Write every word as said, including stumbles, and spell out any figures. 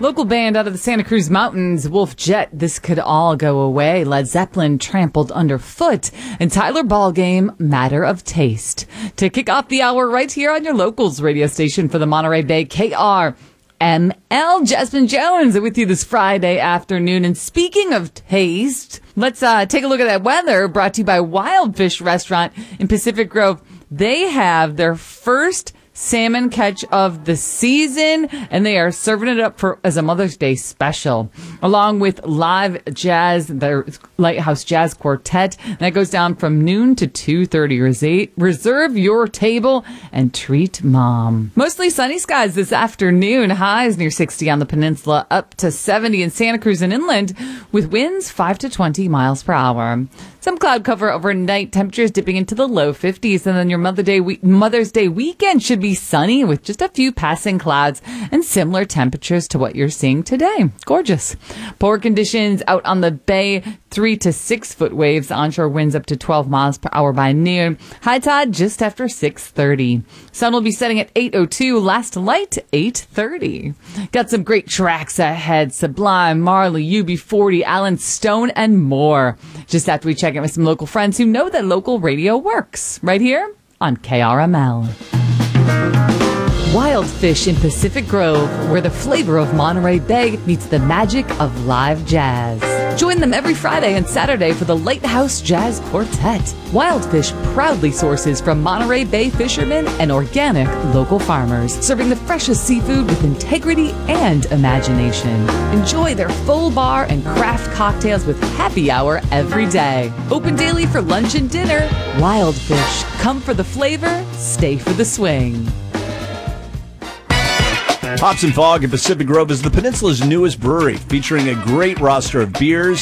Local band out of the Santa Cruz Mountains, Wolf Jet, This Could All Go Away. Led Zeppelin, Trampled Underfoot. And Tyler Ballgame, Matter of Taste. To kick off the hour right here on your locals radio station for the Monterey Bay, K R M L. Jasmine Jones with you this Friday afternoon. And speaking of taste, let's uh, take a look at that weather, brought to you by Wild Fish Restaurant in Pacific Grove. They have their first salmon catch of the season, and they are serving it up for as a Mother's Day special, along with live jazz, their Lighthouse Jazz Quartet. That goes down from noon to two thirty. Reserve your table and treat mom. Mostly sunny skies this afternoon. Highs near sixty on the peninsula, up to seventy in Santa Cruz and inland, with winds five to twenty miles per hour. Some cloud cover overnight, temperatures dipping into the low fifties, and then your Mother Day we- Mother's Day weekend should be sunny with just a few passing clouds and similar temperatures to what you're seeing today. Gorgeous. Poor conditions out on the bay, three to six foot waves, onshore winds up to twelve miles per hour by noon. High tide just after six thirty. Sun will be setting at eight oh two, last light eight thirty. Got some great tracks ahead. Sublime, Marley, U B forty, Alan Stone, and more. Just after we check in with some local friends who know that local radio works. Right here on K R M L. Wild Fish in Pacific Grove, where the flavor of Monterey Bay meets the magic of live jazz. Join them every Friday and Saturday for the Lighthouse Jazz Quartet. Wild Fish proudly sources from Monterey Bay fishermen and organic local farmers, serving the freshest seafood with integrity and imagination. Enjoy their full bar and craft cocktails with happy hour every day. Open daily for lunch and dinner. Wild Fish. Come for the flavor, stay for the swing. Hops and Fog in Pacific Grove is the peninsula's newest brewery, featuring a great roster of beers,